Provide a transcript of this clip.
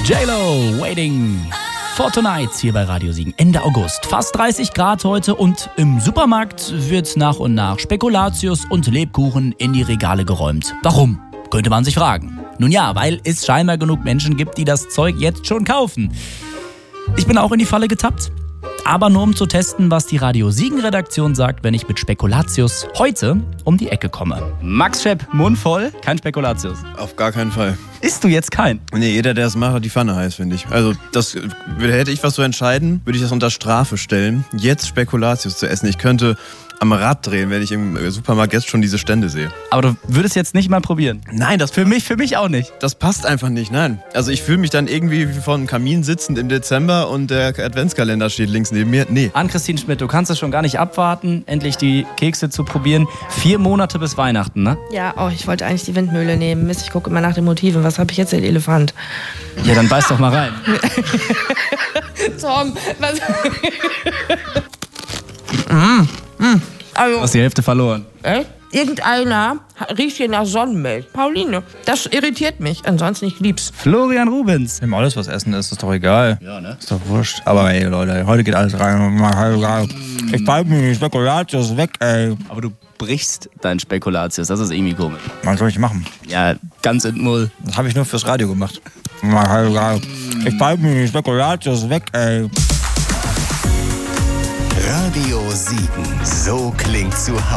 J-Lo, Waiting for Tonight hier bei Radio Siegen. Ende August. Fast 30 Grad heute und im Supermarkt wird nach und nach Spekulatius und Lebkuchen in die Regale geräumt. Warum? Könnte man sich fragen. Nun ja, weil es scheinbar genug Menschen gibt, die das Zeug jetzt schon kaufen. Ich bin auch in die Falle getappt. Aber nur um zu testen, was die Radio Siegen-Redaktion sagt, wenn ich mit Spekulatius heute um die Ecke komme. Max Schepp, Mund voll, kein Spekulatius. Auf gar keinen Fall. Isst du jetzt kein? Nee, jeder, der es macht, hat die Pfanne heiß, finde ich. Also, hätte ich was zu entscheiden, würde ich das unter Strafe stellen, jetzt Spekulatius zu essen. Ich könnte am Rad drehen, wenn ich im Supermarkt jetzt schon diese Stände sehe. Aber du würdest jetzt nicht mal probieren? Nein, das Für mich auch nicht. Das passt einfach nicht, nein. Also ich fühle mich dann irgendwie wie vor einem Kamin sitzend im Dezember und der Adventskalender steht links neben mir. Nee. Ann-Christine Schmidt, du kannst es schon gar nicht abwarten, endlich die Kekse zu probieren. 4 Monate bis Weihnachten, ne? Ja, ich wollte eigentlich die Windmühle nehmen. Mist, ich gucke immer nach den Motiven. Was habe ich jetzt, den Elefant? Ja, dann beiß doch mal rein. Tom, was... Du hast die Hälfte verloren. Irgendeiner riecht hier nach Sonnenmilch. Pauline, das irritiert mich. Ansonsten, ich lieb's. Florian Rubens. Nimm alles, was Essen ist doch egal. Ja, ne? Ist doch wurscht. Aber ey, Leute, heute geht alles rein. Ich bleib mir die Spekulatius weg, ey. Aber du brichst dein Spekulatius, das ist irgendwie komisch. Was soll ich machen? Ja, ganz in Null. Das habe ich nur fürs Radio gemacht. Ich bleib mir die Spekulatius weg, ey. Radio Siegen. So klingt zu Hause.